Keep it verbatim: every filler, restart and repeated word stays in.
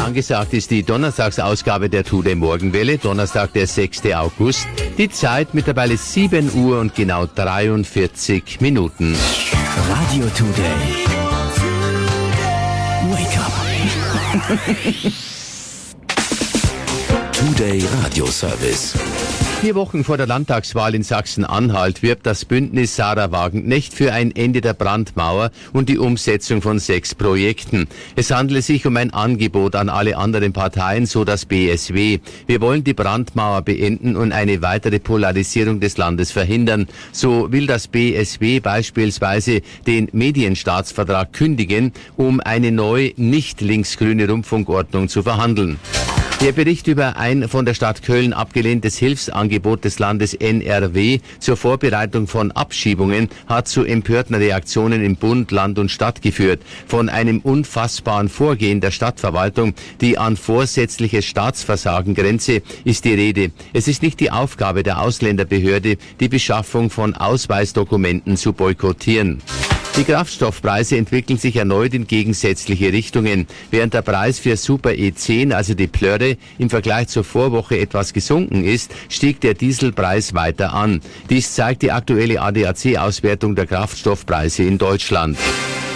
angesagt ist die Donnerstagsausgabe der Today Morgenwelle, Donnerstag, der sechster August. Die Zeit mittlerweile sieben Uhr und genau dreiundvierzig Minuten. Radio Today. Wake up. Today Radio Service. Vier Wochen vor der Landtagswahl in Sachsen-Anhalt wirbt das Bündnis Sarah Wagenknecht für ein Ende der Brandmauer und die Umsetzung von sechs Projekten. Es handele sich um ein Angebot an alle anderen Parteien, so das B S W. Wir wollen die Brandmauer beenden und eine weitere Polarisierung des Landes verhindern. So will das B S W beispielsweise den Medienstaatsvertrag kündigen, um eine neue, nicht linksgrüne Rundfunkordnung zu verhandeln. Der Bericht über ein von der Stadt Köln abgelehntes Hilfsangebot des Landes N R W zur Vorbereitung von Abschiebungen hat zu empörten Reaktionen im Bund, Land und Stadt geführt. Von einem unfassbaren Vorgehen der Stadtverwaltung, die an vorsätzliches Staatsversagen grenze, ist die Rede. Es ist nicht die Aufgabe der Ausländerbehörde, die Beschaffung von Ausweisdokumenten zu boykottieren. Die Kraftstoffpreise entwickeln sich erneut in gegensätzliche Richtungen. Während der Preis für Super E zehn, also die Plörre, im Vergleich zur Vorwoche etwas gesunken ist, stieg der Dieselpreis weiter an. Dies zeigt die aktuelle A D A C-Auswertung der Kraftstoffpreise in Deutschland.